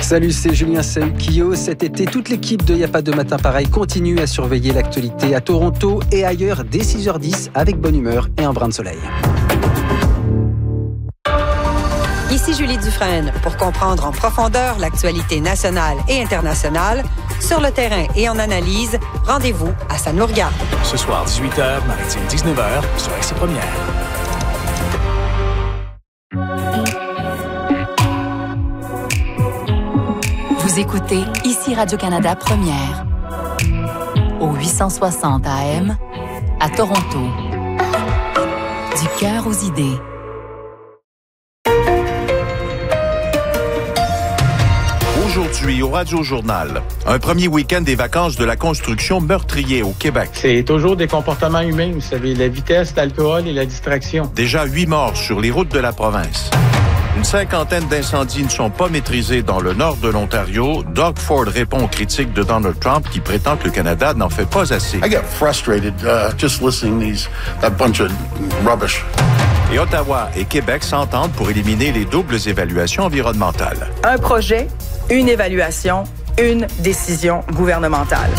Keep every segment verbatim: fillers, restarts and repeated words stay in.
Salut, c'est Julien Saukio. Cet été, toute l'équipe de Y'a pas de matin pareil continue à surveiller l'actualité à Toronto et ailleurs dès six heures dix avec bonne humeur et un brin de soleil. Ici Julie Dufresne pour comprendre en profondeur l'actualité nationale et internationale. Sur le terrain et en analyse, rendez-vous à Ça nous regarde. Ce soir, dix-huit heures, maritime dix-neuf heures, sur R C Première. Vous écoutez ici Radio-Canada Première. Au huit cent soixante A M, à Toronto. Du cœur aux idées. Aujourd'hui, au Radio-Journal, un premier week-end des vacances de la construction meurtrier au Québec. C'est toujours des comportements humains, vous savez, la vitesse, l'alcool et la distraction. Déjà huit morts sur les routes de la province. Une cinquantaine d'incendies ne sont pas maîtrisés dans le nord de l'Ontario. Doug Ford répond aux critiques de Donald Trump qui prétend que le Canada n'en fait pas assez. I get frustrated uh, just listening to these that bunch of rubbish. Et Ottawa et Québec s'entendent pour éliminer les doubles évaluations environnementales. Un projet, une évaluation, une décision gouvernementale.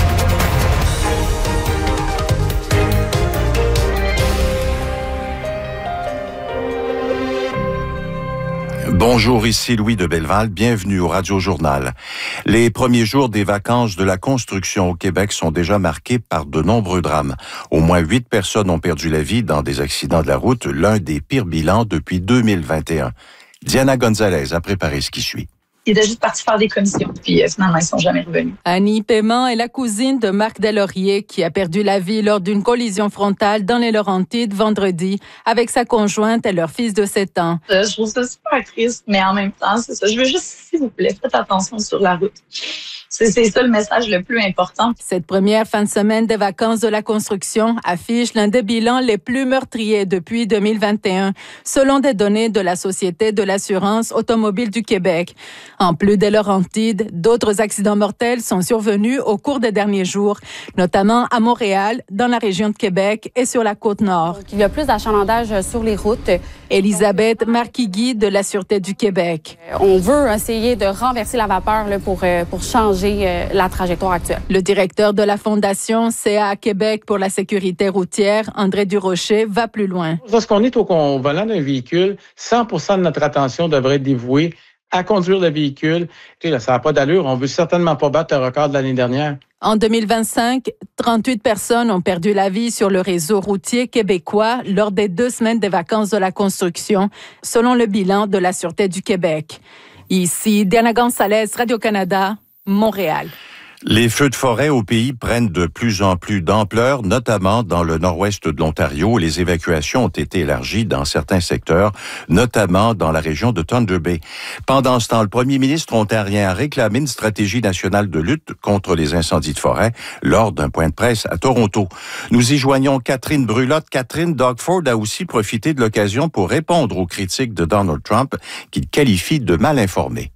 Bonjour, ici Louis de Belleval, bienvenue au Radio-Journal. Les premiers jours des vacances de la construction au Québec sont déjà marqués par de nombreux drames. Au moins huit personnes ont perdu la vie dans des accidents de la route, l'un des pires bilans depuis deux mille vingt et un. Diana Gonzalez a préparé ce qui suit. Ils étaient juste partis faire des commissions, puis euh, finalement, ils ne sont jamais revenus. Annie Paiement est la cousine de Marc Deslauriers qui a perdu la vie lors d'une collision frontale dans les Laurentides vendredi avec sa conjointe et leur fils de sept ans. Euh, je trouve ça super triste, mais en même temps, c'est ça. Je veux juste, s'il vous plaît, faites attention sur la route. C'est, c'est ça le message le plus important. Cette première fin de semaine des vacances de la construction affiche l'un des bilans les plus meurtriers depuis deux mille vingt et un, selon des données de la Société de l'assurance automobile du Québec. En plus des Laurentides, d'autres accidents mortels sont survenus au cours des derniers jours, notamment à Montréal, dans la région de Québec et sur la Côte-Nord. Il y a plus d'achalandage sur les routes. Elisabeth Marquigui de la Sûreté du Québec. On veut essayer de renverser la vapeur là, pour, pour changer la trajectoire actuelle. Le directeur de la Fondation C A Québec pour la sécurité routière, André Durocher, va plus loin. Lorsqu'on est au volant d'un véhicule, cent pour cent de notre attention devrait être dévouée à conduire le véhicule. Tu sais, ça n'a pas d'allure. On veut certainement pas battre le record de l'année dernière. En deux mille vingt-cinq, trente-huit personnes ont perdu la vie sur le réseau routier québécois lors des deux semaines des vacances de la construction, selon le bilan de la Sûreté du Québec. Ici, Diana Gonzalez, Radio-Canada, Montréal. Les feux de forêt au pays prennent de plus en plus d'ampleur, notamment dans le nord-ouest de l'Ontario. Les évacuations ont été élargies dans certains secteurs, notamment dans la région de Thunder Bay. Pendant ce temps, le premier ministre ontarien a réclamé une stratégie nationale de lutte contre les incendies de forêt lors d'un point de presse à Toronto. Nous y joignons Catherine Brulotte. Catherine, Doug Ford a aussi profité de l'occasion pour répondre aux critiques de Donald Trump qu'il qualifie de mal informé.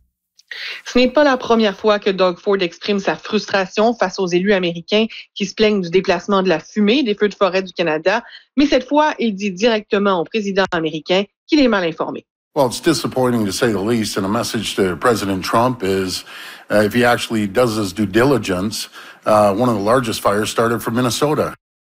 Ce n'est pas la première fois que Doug Ford exprime sa frustration face aux élus américains qui se plaignent du déplacement de la fumée des feux de forêt du Canada, mais cette fois, il dit directement au président américain qu'il est mal informé. Well, it's disappointing to say the least, and a message to President Trump is uh, if he actually does his due diligence, uh, one of the largest fires started from Minnesota.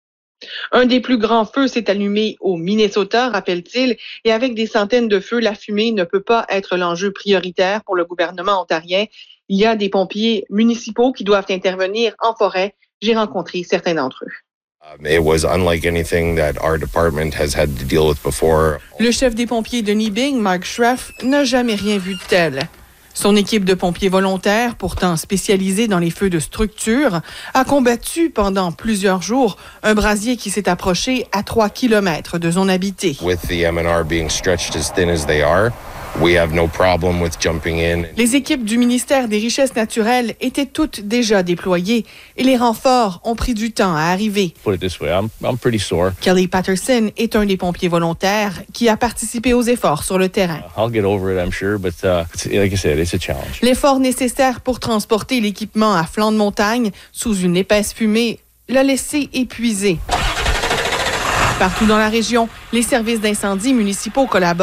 Un des plus grands feux s'est allumé au Minnesota, rappelle-t-il, et avec des centaines de feux, la fumée ne peut pas être l'enjeu prioritaire pour le gouvernement ontarien. Il y a des pompiers municipaux qui doivent intervenir en forêt. J'ai rencontré certains d'entre eux. It was unlike anything that our department has had to deal with before. Le chef des pompiers de Nibing, Mark Schreff, n'a jamais rien vu de tel. Son équipe de pompiers volontaires, pourtant spécialisée dans les feux de structure, a combattu pendant plusieurs jours un brasier qui s'est approché à trois kilomètres de zone habitée. With the M and R being stretched as thin as they are, we have no problem with jumping in. Les équipes du ministère des Richesses naturelles étaient toutes déjà déployées et les renforts ont pris du temps à arriver. Put it this way, I'm, I'm pretty sore. Kelly Patterson est un des pompiers volontaires qui a participé aux efforts sur le terrain. I'll get over it, I'm sure, but uh, like I said, it's a challenge. L'effort nécessaire pour transporter l'équipement à flanc de montagne sous une épaisse fumée l'a laissé épuisé. Partout dans la région, les services d'incendie municipaux collaborent,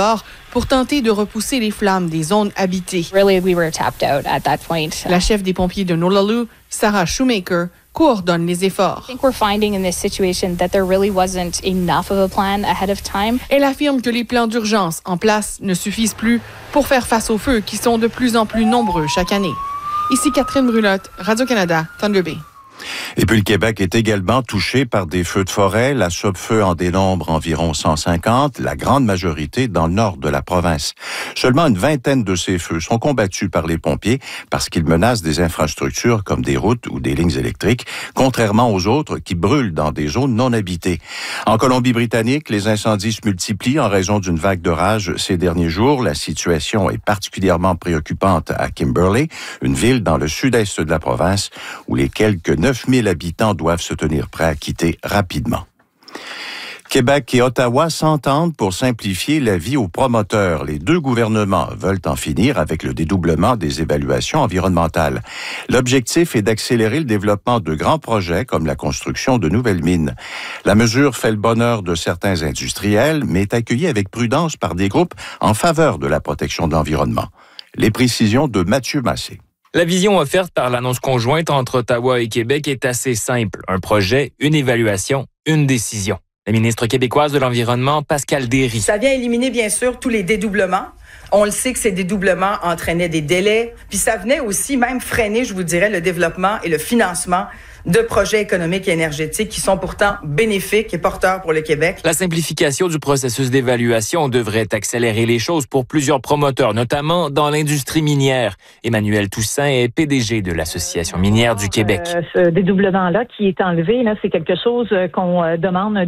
pour tenter de repousser les flammes des zones habitées. Really, we were tapped out at that point. La chef des pompiers de Noolaloo, Sarah Shoemaker, coordonne les efforts. I think we're finding in this situation that there really wasn't enough of a plan ahead of time. Elle affirme que les plans d'urgence en place ne suffisent plus pour faire face aux feux qui sont de plus en plus nombreux chaque année. Ici Catherine Brulotte, Radio-Canada, Thunder Bay. Et puis le Québec est également touché par des feux de forêt. La Sopfeu en dénombre environ cent cinquante, la grande majorité dans le nord de la province. Seulement une vingtaine de ces feux sont combattus par les pompiers parce qu'ils menacent des infrastructures comme des routes ou des lignes électriques, contrairement aux autres qui brûlent dans des zones non habitées. En Colombie-Britannique, les incendies se multiplient en raison d'une vague d'orage ces derniers jours. La situation est particulièrement préoccupante à Kimberley, une ville dans le sud-est de la province où les quelques neuf mille habitants doivent se tenir prêts à quitter rapidement. Québec et Ottawa s'entendent pour simplifier la vie aux promoteurs. Les deux gouvernements veulent en finir avec le dédoublement des évaluations environnementales. L'objectif est d'accélérer le développement de grands projets comme la construction de nouvelles mines. La mesure fait le bonheur de certains industriels, mais est accueillie avec prudence par des groupes en faveur de la protection de l'environnement. Les précisions de Mathieu Massé. La vision offerte par l'annonce conjointe entre Ottawa et Québec est assez simple. Un projet, une évaluation, une décision. La ministre québécoise de l'Environnement, Pascale Derry. Ça vient éliminer, bien sûr, tous les dédoublements. On le sait que ces dédoublements entraînaient des délais. Puis ça venait aussi même freiner, je vous dirais, le développement et le financement de projets économiques et énergétiques qui sont pourtant bénéfiques et porteurs pour le Québec. La simplification du processus d'évaluation devrait accélérer les choses pour plusieurs promoteurs, notamment dans l'industrie minière. Emmanuel Toussaint est P D G de l'Association minière du Québec. Euh, ce dédoublement-là qui est enlevé, là, c'est quelque chose qu'on demande